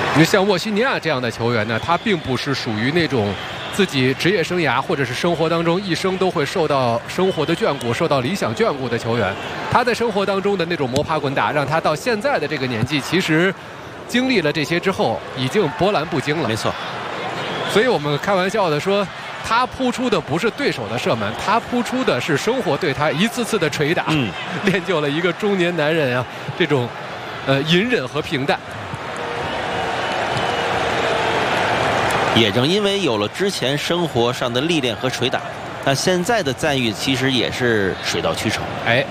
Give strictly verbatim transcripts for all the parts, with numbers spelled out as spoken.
因为像沃西尼亚这样的球员呢，他并不是属于那种自己职业生涯或者是生活当中一生都会受到生活的眷顾、受到理想眷顾的球员。他在生活当中的那种摸爬滚打，让他到现在的这个年纪，其实经历了这些之后，已经波澜不惊了。 没错。 所以我们开玩笑的说，他扑出的不是对手的射门，他扑出的是生活对他一次次的捶打， 嗯， 练就了一个中年男人啊这种呃隐忍和平淡。 也正因为有了之前生活上的历练和捶打，那现在的赞誉其实也是水到渠成。 哎，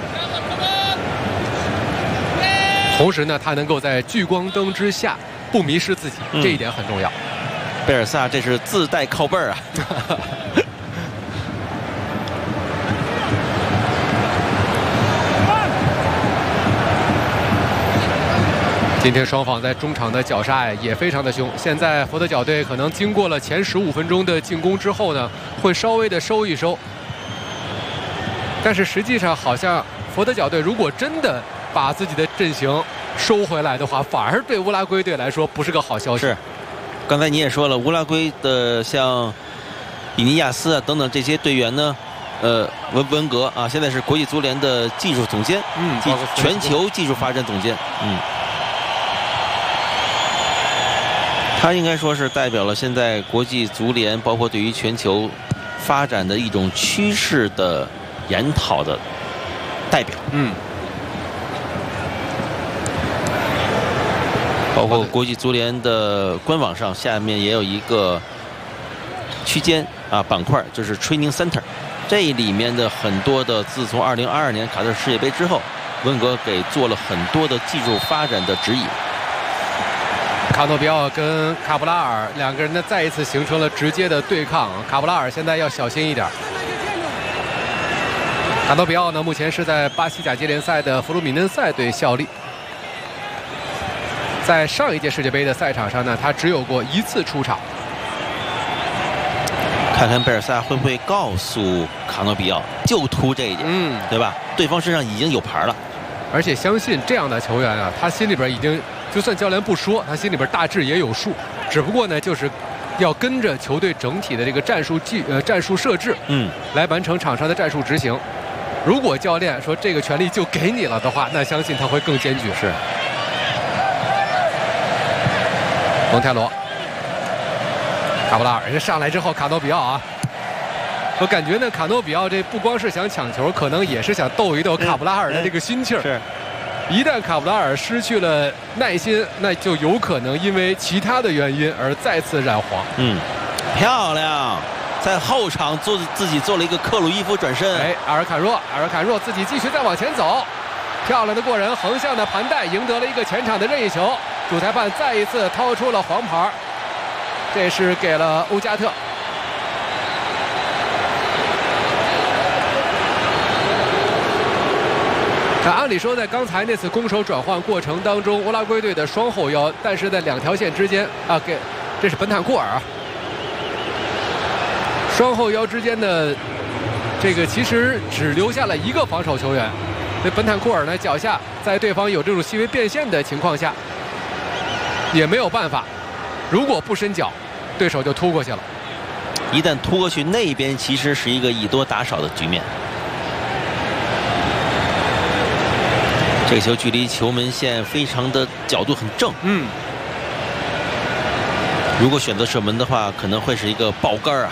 同时呢，他能够在聚光灯之下不迷失自己， 嗯、 这一点很重要。 贝尔萨这是自带靠背儿啊。 今天双方在中场的绞杀也非常的凶。现在佛得角队可能经过了前十五分钟的进攻之后呢，会稍微的收一收。但是实际上，好像佛得角队如果真的把自己的阵型收回来的话，反而对乌拉圭队来说不是个好消息。 是，刚才你也说了，乌拉圭的像比尼亚斯啊等等这些队员呢，呃，文文格啊，现在是国际足联的技术总监， 嗯， 技全球技术发展总监，嗯。他应该说是代表了现在国际足联，包括对于全球发展的一种趋势的研讨的代表。 嗯， 包括国际足联的官网上，下面也有一个区间啊板块，就是 Training Center。这里面的很多的，自从二零二二年卡塔尔世界杯之后，温格给做了很多的技术发展的指引。 卡诺比奥跟卡布拉尔两个人呢再一次形成了直接的对抗。卡布拉尔现在要小心一点。卡诺比奥呢目前是在巴西甲级联赛的弗鲁米嫩塞队效力。在上一届世界杯的赛场上呢，他只有过一次出场。 看看贝尔萨会不会告诉卡诺比奥就突这一点， 嗯， 对吧？对方身上已经有牌了， 而且相信这样的球员啊，他心里边已经。就算教练不说，他心里边大致也有数，只不过呢，就是要跟着球队整体的这个战术计呃战术设置， 嗯， 来完成场上的战术执行。如果教练说这个权利就给你了的话，那相信他会更坚决。 是。 蒙泰罗，卡布拉尔，人上来之后，卡诺比奥啊，我感觉呢，卡诺比奥这不光是想抢球，可能也是想逗一逗卡布拉尔的这个心气儿。 是。 一旦卡布拉尔失去了耐心，那就有可能因为其他的原因而再次染黄。 嗯，漂亮，在后场做自己做了一个克鲁伊夫转身。 哎，阿尔坎若，阿尔坎若自己继续再往前走，漂亮的过人，横向的盘带，赢得了一个前场的任意球。主裁判再一次掏出了黄牌，这是给了乌加特。按理说，在刚才那次攻守转换过程当中，乌拉圭队的双后腰，但是在两条线之间啊，给这是本坦库尔啊，双后腰之间的这个其实只留下了一个防守球员。这本坦库尔呢，脚下在对方有这种细微变线的情况下，也没有办法，如果不伸脚，对手就突过去了。 一旦突过去，那边其实是一个以多打少的局面。这个球距离球门线非常的角度很正， 嗯， 如果选择射门的话，可能会是一个爆杆啊。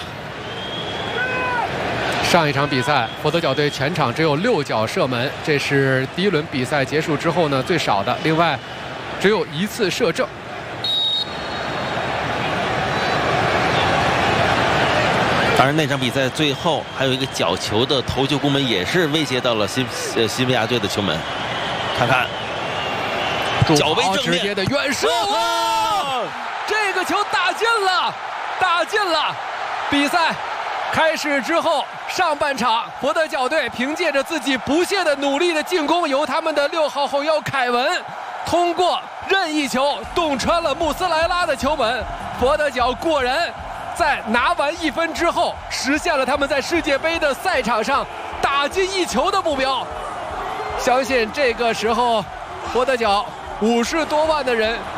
上一场比赛，佛得角队全场只有六脚射门，这是第一轮比赛结束之后呢最少的。另外，只有一次射正。 当然，那场比赛最后还有一个角球的头球攻门，也是威胁到了西呃西班牙队的球门。看看，脚背正面直接的远射，哇！这个球打进了，打进了！比赛开始之后，上半场佛得角队凭借着自己不懈的努力的进攻，由他们的六号后腰凯文通过任意球洞穿了穆斯莱拉的球门，佛得角过人，在拿完一分之后，实现了他们在世界杯的赛场上打进一球的目标。相信这个时候，佛得角五十多万的人